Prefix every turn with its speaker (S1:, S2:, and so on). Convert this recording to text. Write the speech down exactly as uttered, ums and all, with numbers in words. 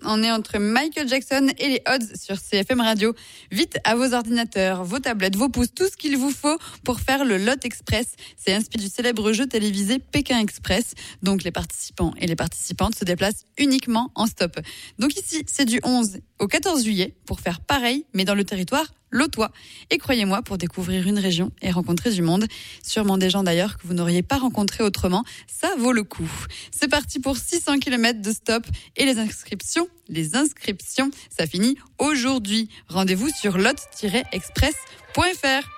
S1: On est entre Michael Jackson et les Odds sur C F M Radio. Vite à vos ordinateurs, vos tablettes, vos pouces, tout ce qu'il vous faut pour faire le Lot Express. C'est inspiré du célèbre jeu télévisé Pékin Express. Donc les participants et les participantes se déplacent uniquement en stop. Donc ici, c'est du onze au quatorze juillet pour faire pareil, mais dans le territoire lotois. Et croyez-moi, pour découvrir une région et rencontrer du monde, sûrement des gens d'ailleurs que vous n'auriez pas rencontrés autrement, ça vaut le coup. C'est parti pour six cents kilomètres de stop et les inscriptions, les inscriptions, ça finit aujourd'hui. Rendez-vous sur lot tiret express point f r.